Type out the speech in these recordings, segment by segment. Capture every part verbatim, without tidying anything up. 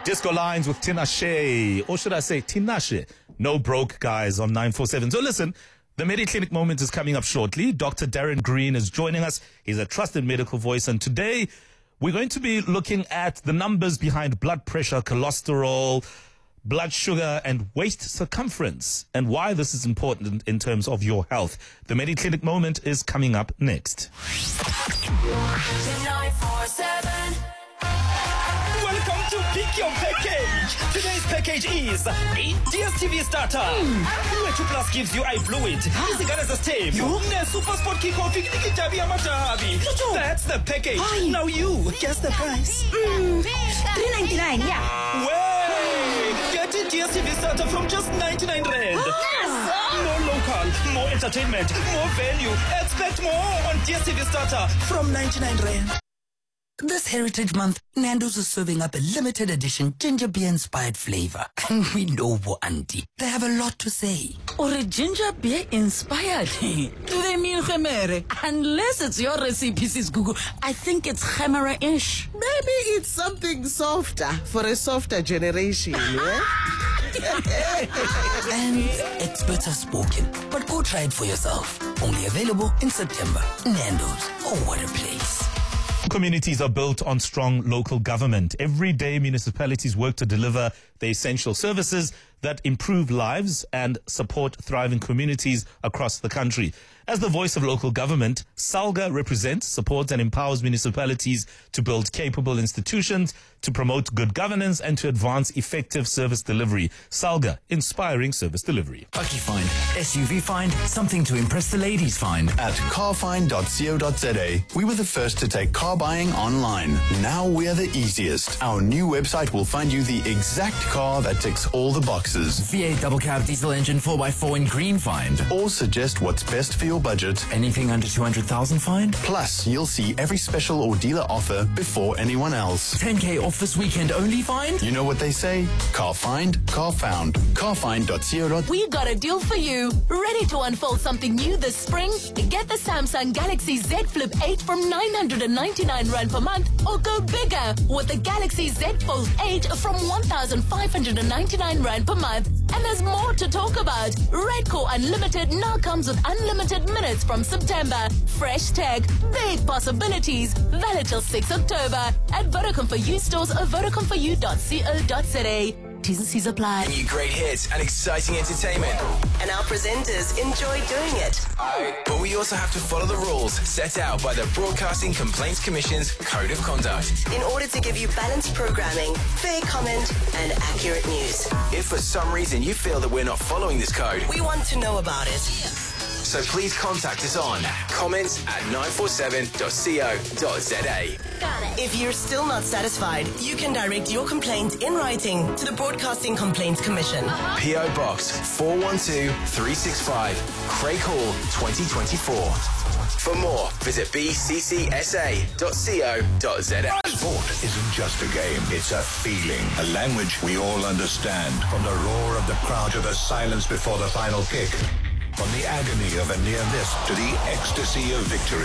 Disco Lines with Tinashe, or should I say Tinashe? No broke guys on nine four seven. So listen, the Mediclinic moment is coming up shortly. Doctor Darren Green is joining us. He's a trusted medical voice, and today we're going to be looking at the numbers behind blood pressure, cholesterol, blood sugar, and waist circumference, and why this is important in, in terms of your health. The Mediclinic moment is coming up next. nine four seven. Welcome to Pick Your Package. Today's package is a D S T V starter. Mm. Two Plus gives you iFluid. Izingane zesithembu. Ne-Super Sport Kickoff ikitabi amadabi. That's the package. Aye. Now you guess the price. Mm. three ninety-nine, yeah. Wait! Get a D S T V starter from just ninety-nine rand. Yes. More local, more entertainment, more value. Expect more on D S T V starter from ninety-nine rand. This Heritage Month, Nando's is serving up a limited edition ginger beer inspired flavor. And we know Bo Auntie, they have a lot to say. Or a ginger beer inspired? Do they mean Khemere? Unless it's your recipe, Sis Gugu, I think it's Khemera-ish. Maybe it's something softer for a softer generation, yeah? And experts have spoken, but go try it for yourself. Only available in September. Nando's, oh what a place. Communities are built on strong local government. Every day, municipalities work to deliver the essential services that improve lives and support thriving communities across the country. As the voice of local government, SALGA represents, supports and empowers municipalities to build capable institutions, to promote good governance and to advance effective service delivery. SALGA, inspiring service delivery. Bucky Find, S U V Find, something to impress the ladies find. At car find dot co dot za, we were the first to take car buying online. Now we're the easiest. Our new website will find you the exact car that ticks all the boxes. V eight double cab diesel engine four by four in green find. Or suggest what's best for your budget. Anything under two hundred thousand find. Plus, you'll see every special or dealer offer before anyone else. ten K off this weekend only find. You know what they say? Car find, car found. car find dot co dot za. We got a deal for you. Ready to unfold something new this spring? Get the Samsung Galaxy Z Flip eight from nine hundred ninety-nine rand per month, or go bigger with the Galaxy Z Fold eight from one thousand five hundred ninety-nine rand per month. And there's more to talk about. Redcore Unlimited now comes with unlimited minutes from September. Fresh tech, big possibilities. Valid till sixth October at Vodacom for You stores or vodacom for you dot co dot za. T's and C's apply. New great hits and exciting entertainment. And our presenters enjoy doing it. But we also have to follow the rules set out by the Broadcasting Complaints Commission's Code of Conduct. In order to give you balanced programming, fair comment, and accurate news. If for some reason you feel that we're not following this code, we want to know about it. So please contact us on comments at nine four seven dot co dot za. Got it. If you're still not satisfied, you can direct your complaint in writing to the Broadcasting Complaints Commission. Uh-huh. P O Box four one two three six five, Craig Hall, twenty twenty-four. For more, visit b c c s a dot co dot za. Sport isn't just a game, it's a feeling, a language we all understand. From the roar of the crowd to the silence before the final kick. From the agony of a near miss to the ecstasy of victory.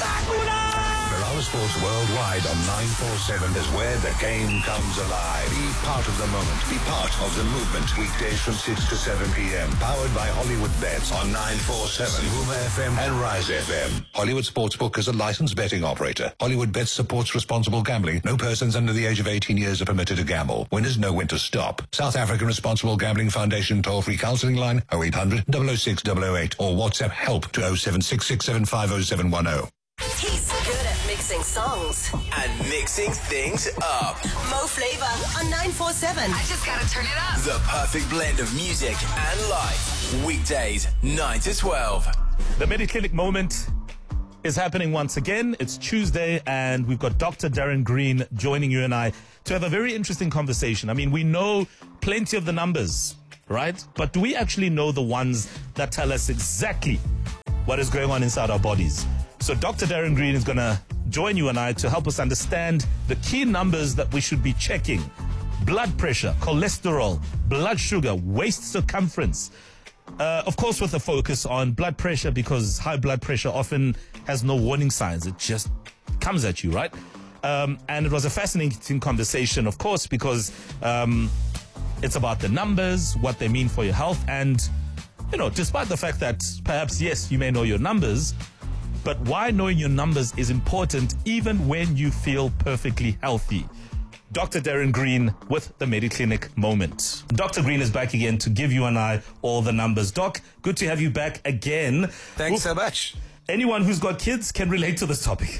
Mirage Sports Worldwide on nine four seven is where the game comes alive. Be part of the moment. Be part of the movement. Weekdays from six to seven p.m. Powered by Hollywood Bets on nine four seven, Huma F M and Rise F M. Hollywood Sportsbook is a licensed betting operator. Hollywood Bets supports responsible gambling. No persons under the age of eighteen years are permitted to gamble. Winners know when to stop. South African Responsible Gambling Foundation toll-free counseling line oh eight hundred, double oh six, double oh eight or WhatsApp help to oh seven six six seven five oh seven one oh. He's good at mixing songs and mixing things up. Mo Flavor on nine four seven. I just gotta turn it up. The perfect blend of music and life. Weekdays nine to twelve. The Mediclinic moment is happening once again. It's Tuesday and we've got Doctor Darren Green joining you and I to have a very interesting conversation. I mean, we know plenty of the numbers, right? But do we actually know the ones that tell us exactly what is going on inside our bodies? So Doctor Darren Green is going to join you and I to help us understand the key numbers that we should be checking. Blood pressure, cholesterol, blood sugar, waist circumference. Uh, of course, with a focus on blood pressure, because high blood pressure often has no warning signs. It just comes at you, right? Um, and it was a fascinating conversation, of course, because um, it's about the numbers, what they mean for your health. And, you know, despite the fact that perhaps, yes, you may know your numbers, but why knowing your numbers is important even when you feel perfectly healthy. Doctor Darren Green with the MediClinic Moment. Doctor Green is back again to give you and I all the numbers. Doc, good to have you back again. Thanks so much. Anyone who's got kids can relate to this topic.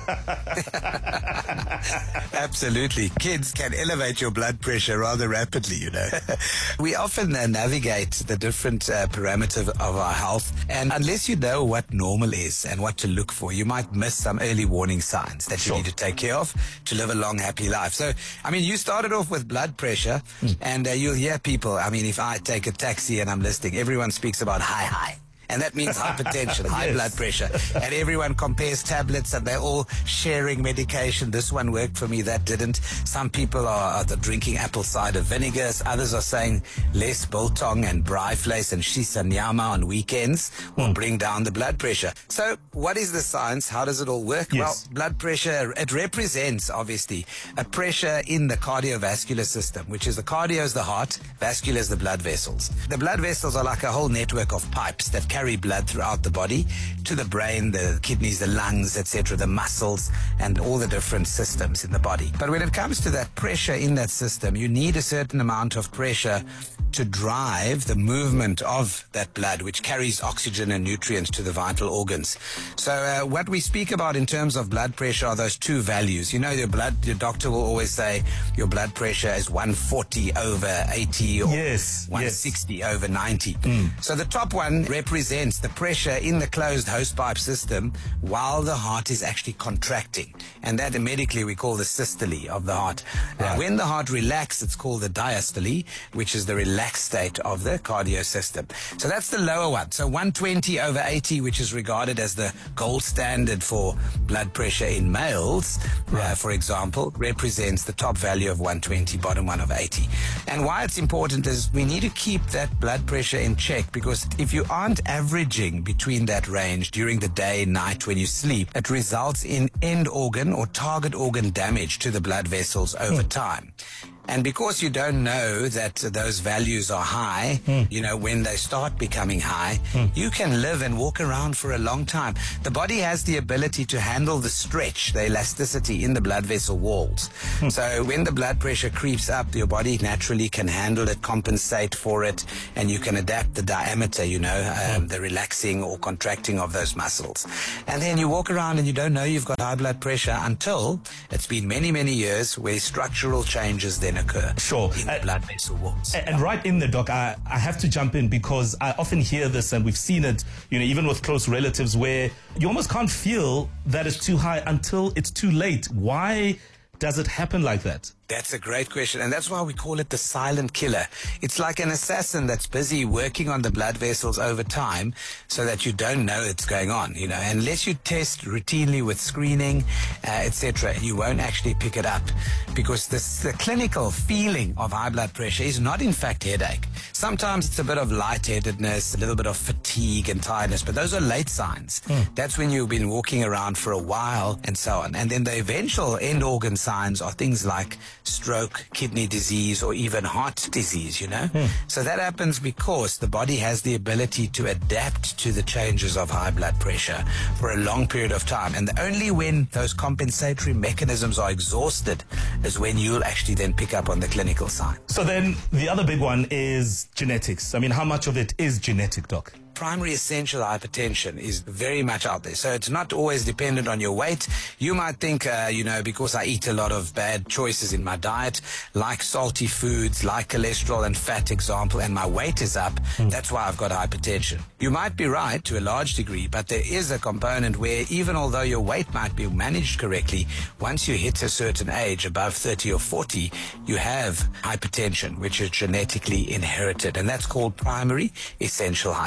Absolutely. Kids can elevate your blood pressure rather rapidly, you know. We often uh, navigate the different uh, parameters of our health, and unless you know what normal is and what to look for, you might miss some early warning signs that Sure. you need to take care of to live a long, happy life. So, I mean, you started off with blood pressure, mm. and uh, you'll hear people, I mean, if I take a taxi and I'm listening, everyone speaks about high, high. And that means hypertension, high Yes. blood pressure. And everyone compares tablets and they're all sharing medication. This one worked for me, that didn't. Some people are, are drinking apple cider vinegars. Others are saying less biltong and braaivleis and shisanyama on weekends will mm. bring down the blood pressure. So what is the science? How does it all work? Yes. Well, blood pressure, it represents, obviously, a pressure in the cardiovascular system, which is the cardio is the heart, vascular is the blood vessels. The blood vessels are like a whole network of pipes that carry carry blood throughout the body to the brain, the kidneys, the lungs, et cetera, the muscles, and all the different systems in the body. But when it comes to that pressure in that system, you need a certain amount of pressure to drive the movement of that blood, which carries oxygen and nutrients to the vital organs. So uh, what we speak about in terms of blood pressure are those two values. You know, your blood, your doctor will always say your blood pressure is one forty over eighty or yes, one sixty yes. over ninety. Mm. So the top one represents the pressure in the closed hosepipe system while the heart is actually contracting. And that medically we call the systole of the heart. Right. Uh, when the heart relaxes, it's called the diastole, which is the relaxed state of the cardio system. So that's the lower one. So one twenty over eighty, which is regarded as the gold standard for blood pressure in males, right. uh, for example, represents the top value of one twenty, bottom one of eighty. And why it's important is we need to keep that blood pressure in check, because if you aren't averaging between that range during the day, night, when you sleep, it results in end organ or target organ damage to the blood vessels over mm. time. And because you don't know that those values are high, mm. you know, when they start becoming high, mm. you can live and walk around for a long time. The body has the ability to handle the stretch, the elasticity in the blood vessel walls. Mm. So when the blood pressure creeps up, your body naturally can handle it, compensate for it, and you can adapt the diameter, you know, um, mm. the relaxing or contracting of those muscles. And then you walk around and you don't know you've got high blood pressure until it's been many, many years where structural changes then occur sure. in the uh, blood vessel walls. And, and right in there, Doc, I, I have to jump in because I often hear this, and we've seen it, you know, even with close relatives, where you almost can't feel that it's too high until it's too late. Why does it happen like that? That's a great question, and that's why we call it the silent killer. It's like an assassin that's busy working on the blood vessels over time so that you don't know it's going on, you know. Unless you test routinely with screening, uh, et cetera, you won't actually pick it up, because this, the clinical feeling of high blood pressure is not, in fact, headache. Sometimes it's a bit of lightheadedness, a little bit of fatigue and tiredness, but those are late signs. Mm. That's when you've been walking around for a while and so on. And then the eventual end organ signs are things like stroke, kidney disease, or even heart disease, you know. Hmm. So that happens because the body has the ability to adapt to the changes of high blood pressure for a long period of time. And only when those compensatory mechanisms are exhausted is when you'll actually then pick up on the clinical sign. So then the other big one is genetics. I mean, how much of it is genetic, Doc? Primary essential hypertension is very much out there. So it's not always dependent on your weight. You might think, uh, you know, because I eat a lot of bad choices in my diet, like salty foods, like cholesterol and fat, example, and my weight is up, mm. that's why I've got hypertension. You might be right to a large degree, but there is a component where even although your weight might be managed correctly, once you hit a certain age, above thirty or forty, you have hypertension, which is genetically inherited, and that's called primary essential hypertension.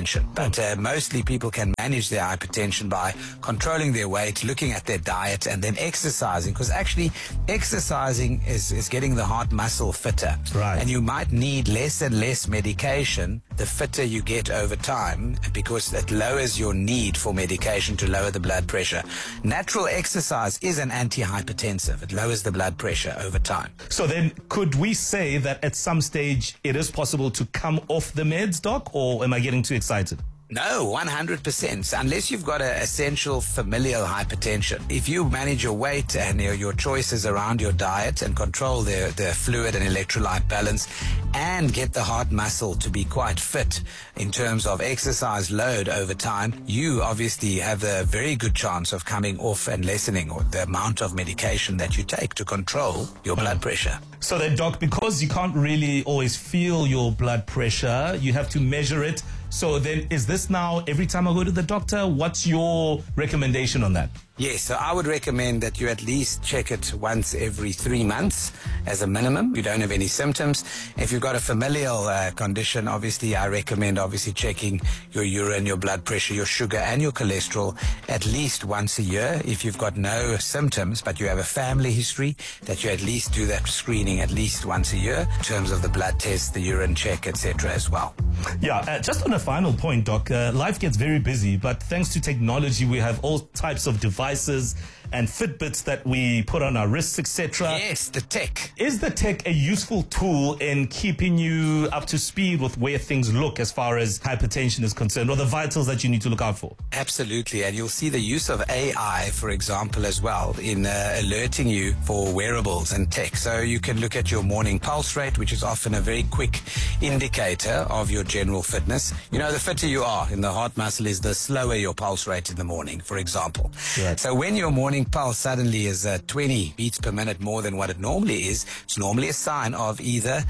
hypertension. But uh, mostly people can manage their hypertension by controlling their weight, looking at their diet, and then exercising. Because actually, exercising is, is getting the heart muscle fitter. Right. And you might need less and less medication the fitter you get over time, because it lowers your need for medication to lower the blood pressure. Natural exercise is an antihypertensive. It lowers the blood pressure over time. So then, could we say that at some stage it is possible to come off the meds, Doc, or am I getting too excited? No, one hundred percent. Unless you've got an essential familial hypertension. If you manage your weight and your, your choices around your diet and control the, the fluid and electrolyte balance and get the heart muscle to be quite fit in terms of exercise load over time, you obviously have a very good chance of coming off and lessening or the amount of medication that you take to control your blood pressure. So then, Doc, because you can't really always feel your blood pressure, you have to measure it. So then, is this now every time I go to the doctor? What's your recommendation on that? Yes, so I would recommend that you at least check it once every three months as a minimum. You don't have any symptoms. If you've got a familial uh, condition, obviously I recommend obviously checking your urine, your blood pressure, your sugar and your cholesterol at least once a year. If you've got no symptoms but you have a family history, that you at least do that screening at least once a year in terms of the blood test, the urine check, et cetera as well. Yeah, uh, just on a final point, Doc, uh, life gets very busy, but thanks to technology, we have all types of devices and Fitbits that we put on our wrists, et cetera. Yes, the tech. Is the tech a useful tool in keeping you up to speed with where things look as far as hypertension is concerned, or the vitals that you need to look out for? Absolutely, and you'll see the use of A I, for example, as well, in uh, alerting you for wearables and tech. So you can look at your morning pulse rate, which is often a very quick indicator of your general fitness. You know, the fitter you are in the heart muscle is the slower your pulse rate in the morning, for example. Right. So when your morning pulse suddenly is uh, twenty beats per minute more than what it normally is, it's normally a sign of either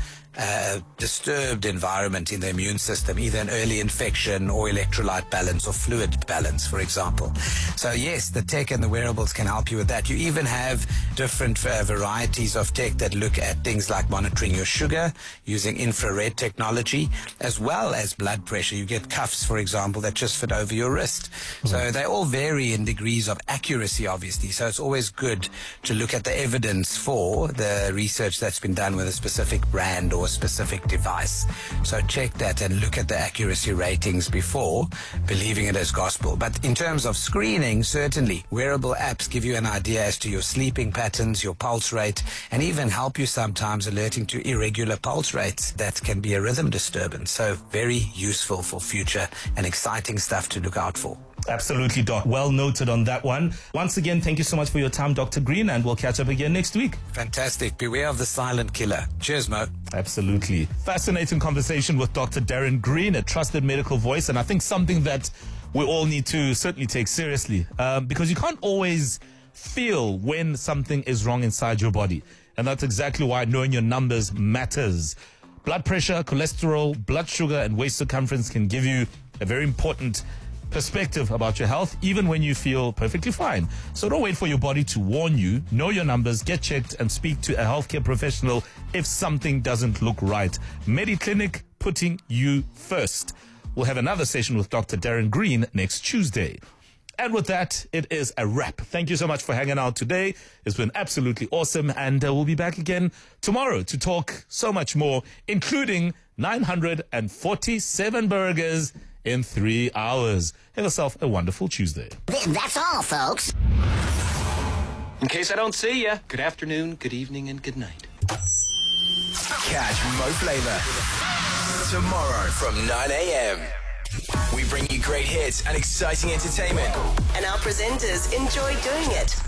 a disturbed environment in the immune system, either an early infection or electrolyte balance or fluid balance, for example. So yes, the tech and the wearables can help you with that. You even have different uh, varieties of tech that look at things like monitoring your sugar using infrared technology, as well as blood pressure. You get cuffs, for example, that just fit over your wrist. So they all vary in degrees of accuracy, obviously. So it's always good to look at the evidence for the research that's been done with a specific brand or specific device. So check that and look at the accuracy ratings before believing it as gospel. But in terms of screening, certainly wearable apps give you an idea as to your sleeping patterns, your pulse rate, and even help you sometimes alerting to irregular pulse rates that can be a rhythm disturbance. So very useful for future and exciting stuff to look out for. Absolutely, Doc. Well noted on that one. Once again, thank you so much for your time, Doctor Green, and we'll catch up again next week. Fantastic. Beware of the silent killer. Cheers, Mo. Absolutely. Fascinating conversation with Doctor Darren Green, a trusted medical voice, and I think something that we all need to certainly take seriously, um, because you can't always feel when something is wrong inside your body. And that's exactly why knowing your numbers matters. Blood pressure, cholesterol, blood sugar, and waist circumference can give you a very important perspective about your health, even when you feel perfectly fine. So don't wait for your body to warn you. Know your numbers, get checked, and speak to a healthcare professional if something doesn't look right. MediClinic, putting you first. We'll have another session with Doctor Darren Green next Tuesday. And with that, it is a wrap. Thank you so much for hanging out today. It's been absolutely awesome. And uh, we'll be back again tomorrow to talk so much more, including nine hundred forty-seven burgers in three hours. Have yourself a wonderful Tuesday. That's all, folks. In case I don't see ya, good afternoon, good evening, and good night. Catch Mo Flava tomorrow from nine a.m. We bring you great hits and exciting entertainment. And our presenters enjoy doing it.